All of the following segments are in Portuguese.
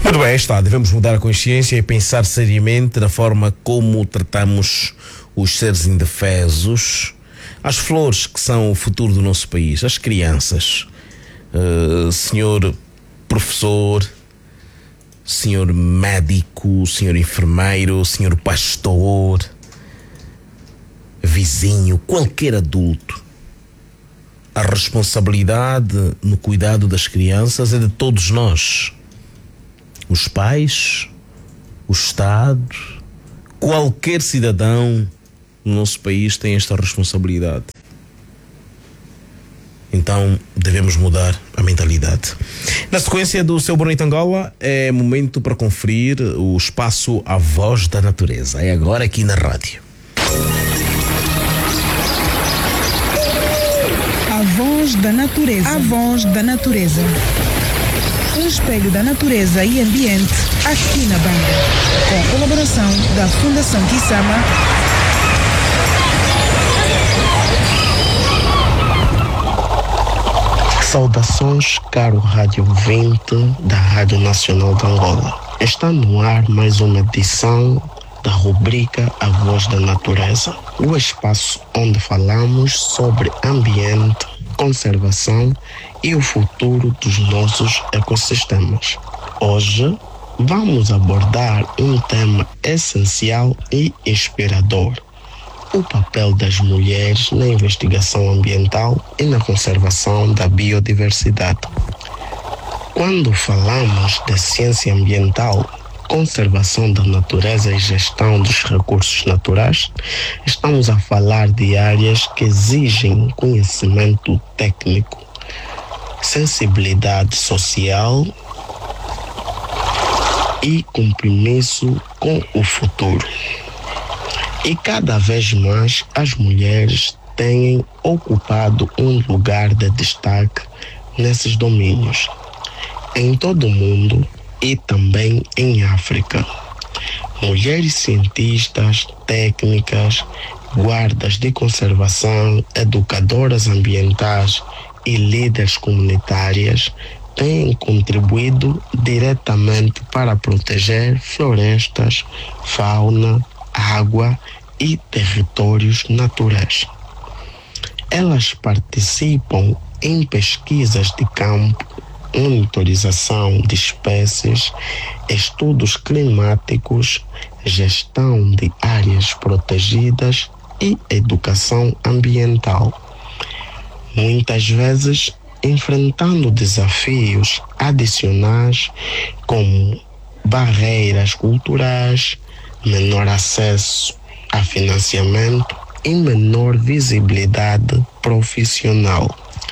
Muito bem, está. Devemos mudar a consciência e pensar seriamente na forma como tratamos os seres indefesos, as flores que são o futuro do nosso país, as crianças. Senhor professor, senhor médico, senhor enfermeiro, senhor pastor, vizinho, qualquer adulto. A responsabilidade no cuidado das crianças é de todos nós. Os pais, o Estado, qualquer cidadão no nosso país tem esta responsabilidade. Então devemos mudar a mentalidade. Na sequência do seu Boa Noite Angola, é momento para conferir o espaço A Voz da Natureza. É agora aqui na rádio. A Voz da Natureza. A Voz da Natureza. Um espelho da natureza e ambiente aqui na banda. Com a colaboração da Fundação Kisama. Saudações, caro rádio ouvinte da Rádio Nacional de Angola. Está no ar mais uma edição da rubrica A Voz da Natureza, o espaço onde falamos sobre ambiente, conservação e o futuro dos nossos ecossistemas. Hoje vamos abordar um tema essencial e inspirador: o papel das mulheres na investigação ambiental e na conservação da biodiversidade. Quando falamos de ciência ambiental, conservação da natureza e gestão dos recursos naturais, estamos a falar de áreas que exigem conhecimento técnico, sensibilidade social e compromisso com o futuro. E cada vez mais as mulheres têm ocupado um lugar de destaque nesses domínios, em todo o mundo e também em África. Mulheres cientistas, técnicas, guardas de conservação, educadoras ambientais e líderes comunitárias têm contribuído diretamente para proteger florestas, fauna, água e territórios naturais. Elas participam em pesquisas de campo, monitorização de espécies, estudos climáticos, gestão de áreas protegidas e educação ambiental. Muitas vezes enfrentando desafios adicionais como barreiras culturais, menor acesso a financiamento e menor visibilidade profissional.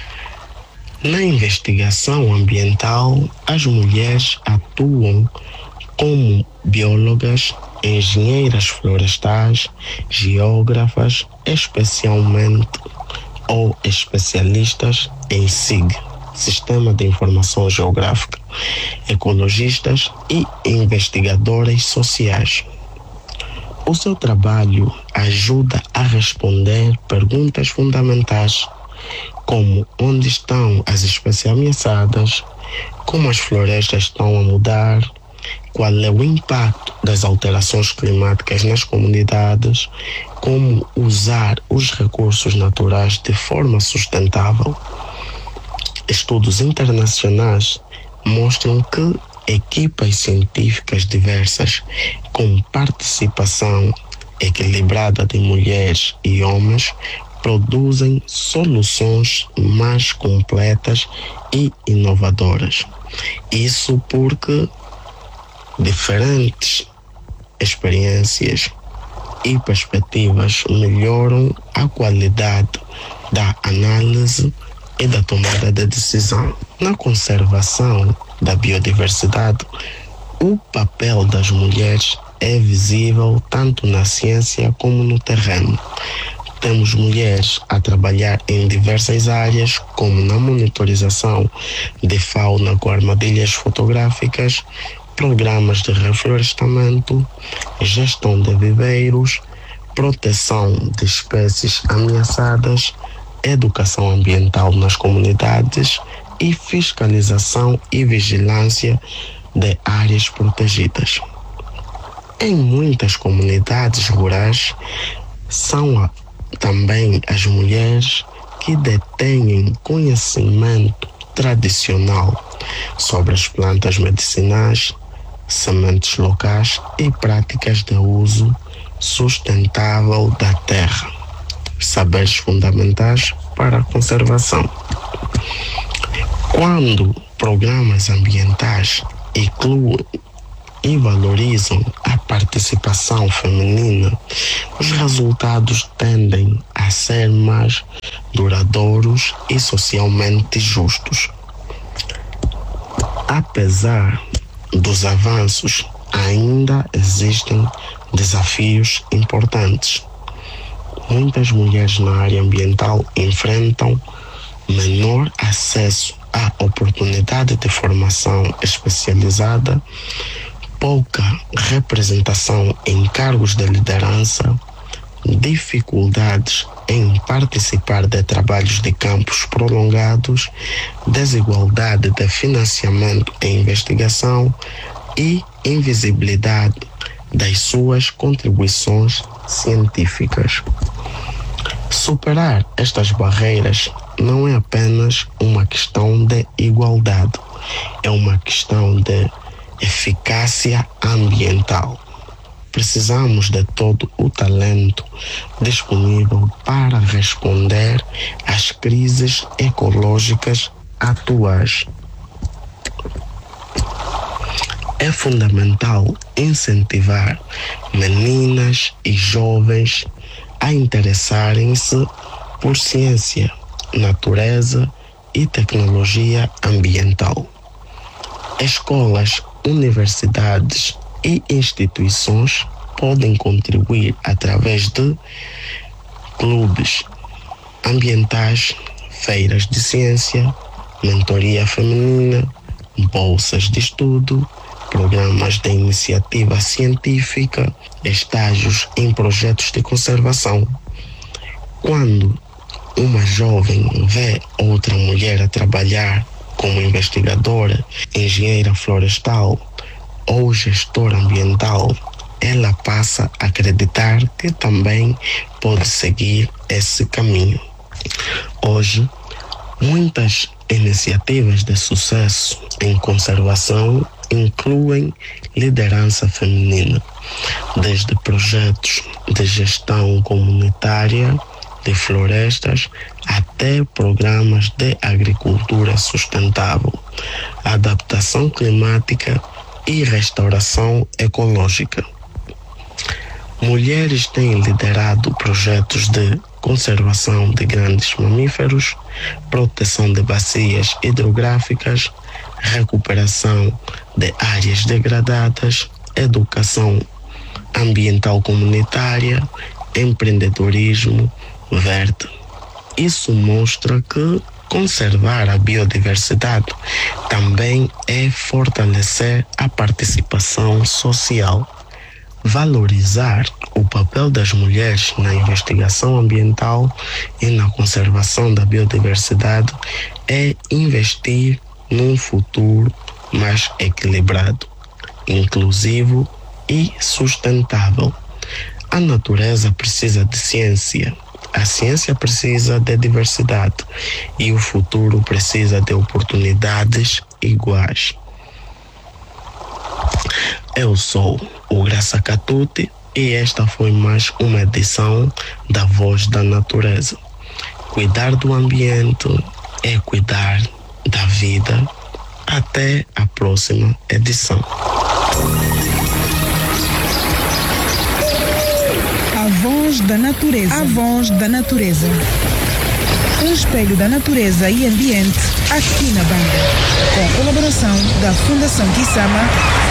Na investigação ambiental, as mulheres atuam como biólogas, engenheiras florestais, geógrafas, especialmente ou especialistas em SIG, Sistema de Informação Geográfica, ecologistas e investigadoras sociais. O seu trabalho ajuda a responder perguntas fundamentais, como onde estão as espécies ameaçadas, como as florestas estão a mudar, qual é o impacto das alterações climáticas nas comunidades, como usar os recursos naturais de forma sustentável. Estudos internacionais mostram que equipas científicas diversas, com participação equilibrada de mulheres e homens, produzem soluções mais completas e inovadoras. Isso porque diferentes experiências e perspectivas melhoram a qualidade da análise e da tomada de decisão. Na conservação da biodiversidade, o papel das mulheres é visível tanto na ciência como no terreno. Temos mulheres a trabalhar em diversas áreas, como na monitorização de fauna com armadilhas fotográficas, programas de reflorestamento, gestão de viveiros, proteção de espécies ameaçadas, educação ambiental nas comunidades e fiscalização e vigilância de áreas protegidas. Em muitas comunidades rurais, são também as mulheres que detêm conhecimento tradicional sobre as plantas medicinais, sementes locais e práticas de uso sustentável da terra, saberes fundamentais para a conservação. Quando programas ambientais incluem e valorizam a participação feminina, os resultados tendem a ser mais duradouros e socialmente justos. Apesar dos avanços, ainda existem desafios importantes. Muitas mulheres na área ambiental enfrentam menor acesso à oportunidade de formação especializada, pouca representação em cargos de liderança, dificuldades em participar de trabalhos de campos prolongados, desigualdade de financiamento e investigação e invisibilidade das suas contribuições científicas. Superar estas barreiras não é apenas uma questão de igualdade, é uma questão de eficácia ambiental. Precisamos de todo o talento disponível para responder às crises ecológicas atuais. É fundamental incentivar meninas e jovens a interessarem-se por ciência, natureza e tecnologia ambiental. Escolas, universidades e instituições podem contribuir através de clubes ambientais, feiras de ciência, mentoria feminina, bolsas de estudo, programas de iniciativa científica, estágios em projetos de conservação. Quando uma jovem vê outra mulher a trabalhar como investigadora, engenheira florestal ou gestora ambiental, ela passa a acreditar que também pode seguir esse caminho. Hoje, muitas iniciativas de sucesso em conservação incluem liderança feminina, desde projetos de gestão comunitária de florestas até programas de agricultura sustentável, adaptação climática e restauração ecológica. Mulheres têm liderado projetos de conservação de grandes mamíferos, proteção de bacias hidrográficas, recuperação de áreas degradadas, educação ambiental comunitária, empreendedorismo verde. Isso mostra que conservar a biodiversidade também é fortalecer a participação social. Valorizar o papel das mulheres na investigação ambiental e na conservação da biodiversidade é investir num futuro mais equilibrado, inclusivo e sustentável. A natureza precisa de ciência, a ciência precisa de diversidade e o futuro precisa de oportunidades iguais. Eu sou o Graça Catuti e esta foi mais uma edição da Voz da Natureza. Cuidar do ambiente é cuidar da vida. Até a próxima edição. A Voz da Natureza. A Voz da Natureza. Um espelho da natureza e ambiente aqui na Banda. Com a colaboração da Fundação Kisama